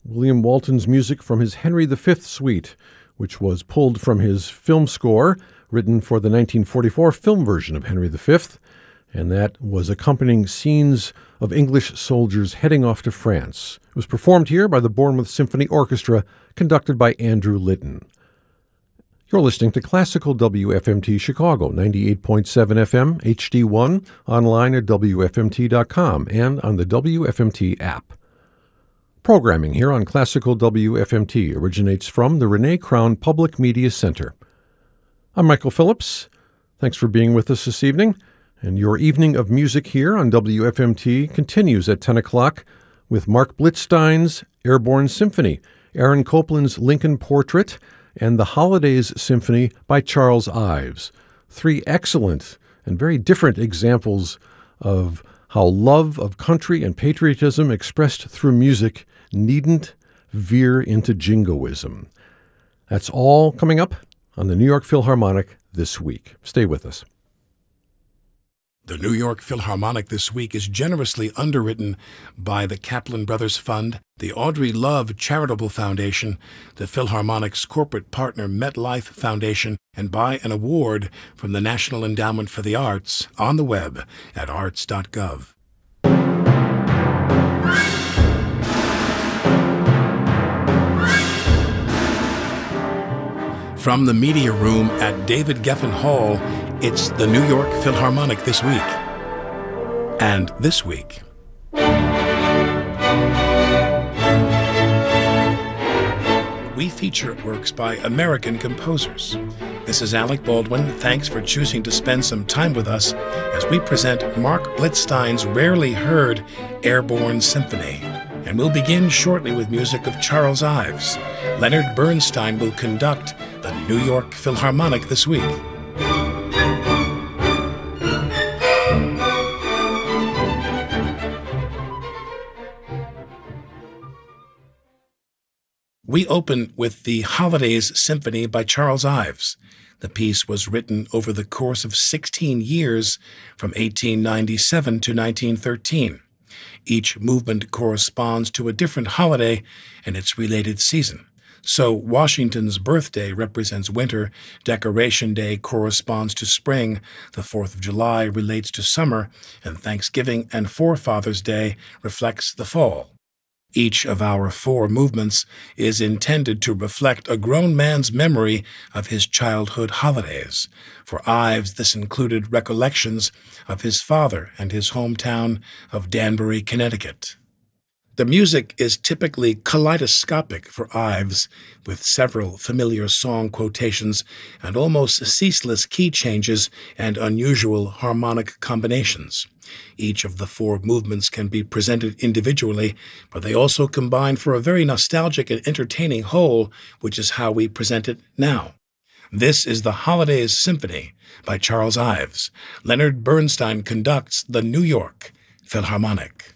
William Walton's music from his Henry V Suite, which was pulled from his film score, written for the 1944 film version of Henry V, and that was accompanying scenes of English soldiers heading off to France. It was performed here by the Bournemouth Symphony Orchestra, conducted by Andrew Litton. You're listening to Classical WFMT Chicago, 98.7 FM, HD1, online at WFMT.com, and on the WFMT app. Programming here on Classical WFMT originates from the Renee Crown Public Media Center. I'm Michael Phillips. Thanks for being with us this evening. And your evening of music here on WFMT continues at 10 o'clock with Mark Blitzstein's Airborne Symphony, Aaron Copland's Lincoln Portrait, and the Holidays Symphony by Charles Ives. Three excellent and very different examples of how love of country and patriotism expressed through music needn't veer into jingoism. That's all coming up on the New York Philharmonic this week. Stay with us. The New York Philharmonic this week is generously underwritten by the Kaplan Brothers Fund, the Audrey Love Charitable Foundation, the Philharmonic's corporate partner MetLife Foundation, and by an award from the National Endowment for the Arts on the web at arts.gov. From the Media Room at David Geffen Hall, it's the New York Philharmonic this week. And this week, we feature works by American composers. This is Alec Baldwin. Thanks for choosing to spend some time with us as we present Mark Blitzstein's rarely heard Airborne Symphony. And we'll begin shortly with music of Charles Ives. Leonard Bernstein will conduct the New York Philharmonic this week. We open with the Holidays Symphony by Charles Ives. The piece was written over the course of 16 years, from 1897 to 1913. Each movement corresponds to a different holiday and its related season. So Washington's birthday represents winter, Decoration Day corresponds to spring, the 4th of July relates to summer, and Thanksgiving and Forefathers' Day reflects the fall. Each of our four movements is intended to reflect a grown man's memory of his childhood holidays. For Ives, this included recollections of his father and his hometown of Danbury, Connecticut. The music is typically kaleidoscopic for Ives, with several familiar song quotations and almost ceaseless key changes and unusual harmonic combinations. Each of the four movements can be presented individually, but they also combine for a very nostalgic and entertaining whole, which is how we present it now. This is the Holidays Symphony by Charles Ives. Leonard Bernstein conducts the New York Philharmonic.